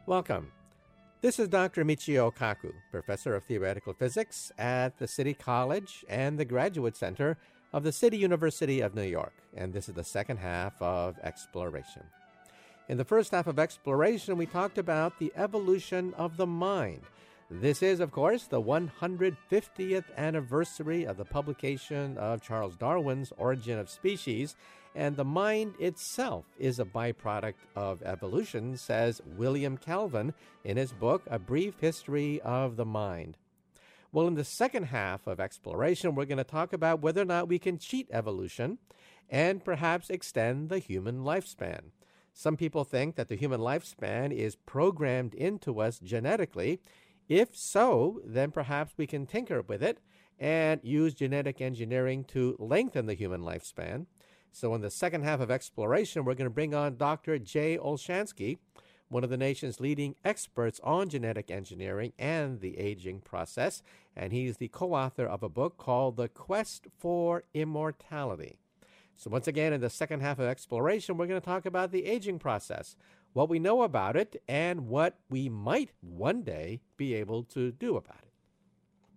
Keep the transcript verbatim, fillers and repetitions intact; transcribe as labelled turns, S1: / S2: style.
S1: Welcome. This is Doctor Michio Kaku, Professor of Theoretical Physics at the City College and the Graduate Center of the City University of New York, and this is the second half of Exploration. In the first half of Exploration, we talked about the evolution of the mind. This is, of course, the one hundred fiftieth anniversary of the publication of Charles Darwin's Origin of Species, and the mind itself is a byproduct of evolution, says William Kelvin in his book, A Brief History of the Mind. Well, in the second half of Exploration, we're going to talk about whether or not we can cheat evolution and perhaps extend the human lifespan. Some people think that the human lifespan is programmed into us genetically. If so, then perhaps we can tinker with it and use genetic engineering to lengthen the human lifespan. So in the second half of Exploration, we're going to bring on Doctor Jay Olshansky, one of the nation's leading experts on genetic engineering and the aging process, and he's the co-author of a book called The Quest for Immortality. So once again, in the second half of Exploration, we're going to talk about the aging process, what we know about it, and what we might one day be able to do about it.